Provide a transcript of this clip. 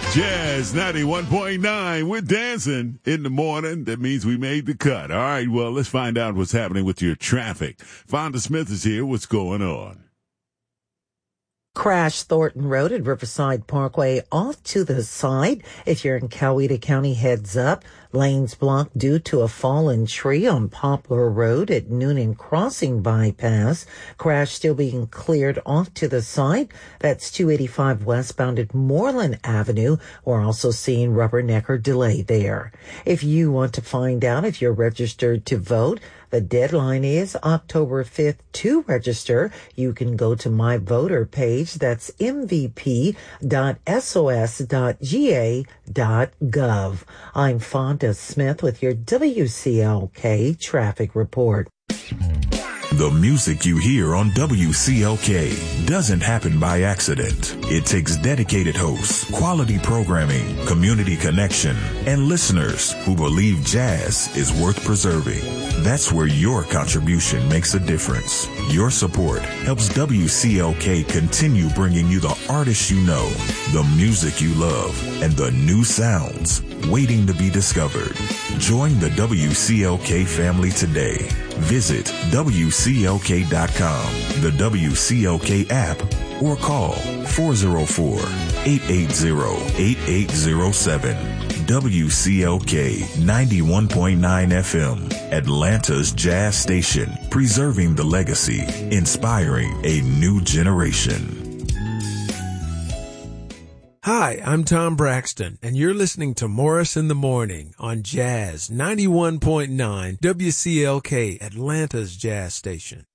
Jazz 91.9. We're dancing in the morning. That means we made the cut. All right, well, let's find out what's happening with your traffic. Fonda Smith is here. What's going on? Crash Thornton Road at Riverside Parkway off to the side. If you're in Coweta County, heads up. Lanes blocked due to a fallen tree on Poplar Road at Noonan Crossing bypass. Crash still being cleared off to the side. That's 285 westbound at Moreland Avenue. We're also seeing rubbernecker delay there. If you want to find out if you're registered to vote, the deadline is October 5th to register. You can go to my voter page. That's mvp.sos.ga.gov. I'm Fonda Smith with your WCLK traffic report. The music you hear on WCLK doesn't happen by accident. It takes dedicated hosts, quality programming, community connection, and listeners who believe jazz is worth preserving. That's where your contribution makes a difference. Your support helps WCLK continue bringing you the artists you know, the music you love, and the new sounds waiting to be discovered. Join the WCLK family today. Visit WCLK.com, the WCLK app, or call 404-880-8807. WCLK 91.9 FM, Atlanta's jazz station, preserving the legacy, inspiring a new generation. Hi, I'm Tom Braxton, and you're listening to Morris in the Morning on Jazz 91.9 WCLK, Atlanta's jazz station.